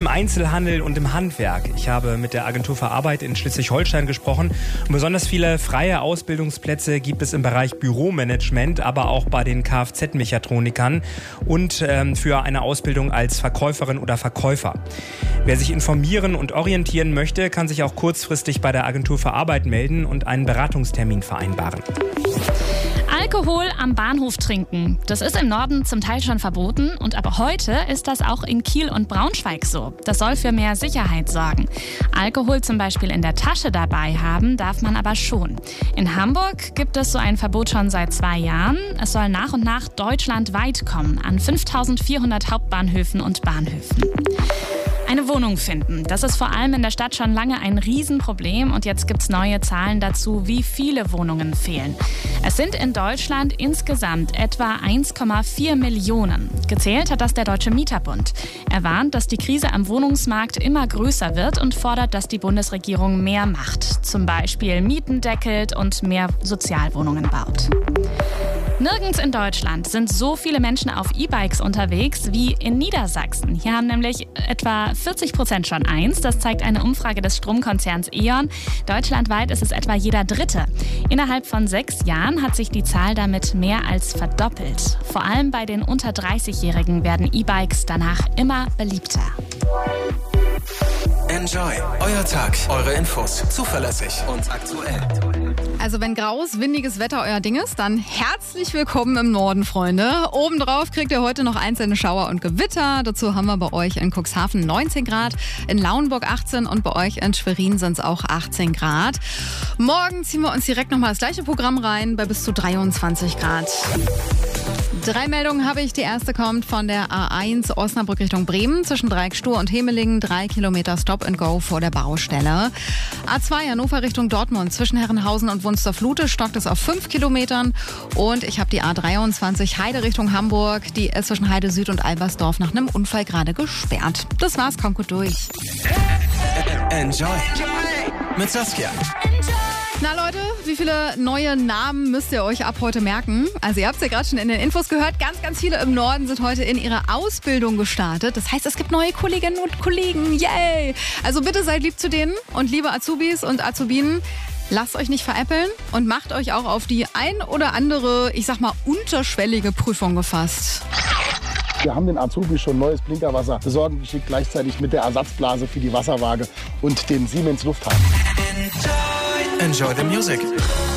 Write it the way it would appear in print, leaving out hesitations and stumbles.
Einzelhandel und im Handwerk. Ich habe mit der Agentur für Arbeit in Schleswig-Holstein gesprochen. Und besonders viele freie Ausbildungsplätze gibt es im Bereich Büromanagement, aber auch bei den Kfz-Mechatronikern und für eine Ausbildung als Verkäuferin oder Verkäufer. Wer sich informieren und orientieren möchte, kann sich auch kurzfristig bei der Agentur für Arbeit melden und einen Beratungstermin vereinbaren. Alkohol am Bahnhof trinken. Das ist im Norden zum Teil schon verboten und ab heute ist das auch in Kiel und Braunschweig so. Das soll für mehr Sicherheit sorgen. Alkohol zum Beispiel in der Tasche dabei haben darf man aber schon. In Hamburg gibt es so ein Verbot schon seit 2 Jahren. Es soll nach und nach deutschlandweit kommen, an 5.400 Hauptbahnhöfen und Bahnhöfen. Eine Wohnung finden, das ist vor allem in der Stadt schon lange ein Riesenproblem und jetzt gibt es neue Zahlen dazu, wie viele Wohnungen fehlen. Es sind in Deutschland insgesamt etwa 1,4 Millionen. Gezählt hat das der Deutsche Mieterbund. Er warnt, dass die Krise am Wohnungsmarkt immer größer wird und fordert, dass die Bundesregierung mehr macht. Zum Beispiel Mieten deckelt und mehr Sozialwohnungen baut. Nirgends in Deutschland sind so viele Menschen auf E-Bikes unterwegs wie in Niedersachsen. Hier haben nämlich etwa 40% schon eins. Das zeigt eine Umfrage des Stromkonzerns E.ON. Deutschlandweit ist es etwa jeder Dritte. Innerhalb von 6 Jahren hat sich die Zahl damit mehr als verdoppelt. Vor allem bei den unter 30-Jährigen werden E-Bikes danach immer beliebter. Enjoy. Euer Tag, eure Infos. Zuverlässig und aktuell. Also wenn graues, windiges Wetter euer Ding ist, dann herzlich willkommen im Norden, Freunde. Obendrauf kriegt ihr heute noch einzelne Schauer und Gewitter. Dazu haben wir bei euch in Cuxhaven 19 Grad, in Lauenburg 18 und bei euch in Schwerin sind es auch 18 Grad. Morgen ziehen wir uns direkt nochmal das gleiche Programm rein bei bis zu 23 Grad. 3 Meldungen habe ich. Die erste kommt von der A1 Osnabrück Richtung Bremen zwischen Dreieckstuhr und Hemelingen. 3 Kilometer Stop and Go vor der Baustelle. A2 Hannover Richtung Dortmund zwischen Herrenhausen und Wunstorf-Lute stockt es auf 5 Kilometern. Und ich habe die A23 Heide Richtung Hamburg. Die ist zwischen Heide Süd und Albersdorf nach einem Unfall gerade gesperrt. Das war's, kommt gut durch. Enjoy mit Saskia. Na Leute, wie viele neue Namen müsst ihr euch ab heute merken? Also ihr habt es ja gerade schon in den Infos gehört, ganz viele im Norden sind heute in ihre Ausbildung gestartet. Das heißt, es gibt neue Kolleginnen und Kollegen, yay! Also bitte seid lieb zu denen und liebe Azubis und Azubinen, lasst euch nicht veräppeln und macht euch auch auf die ein oder andere, ich sag mal, unterschwellige Prüfung gefasst. Wir haben den Azubis schon neues Blinkerwasser besorgen geschickt, gleichzeitig mit der Ersatzblase für die Wasserwaage und dem Siemens Lufthafen. Enjoy the music.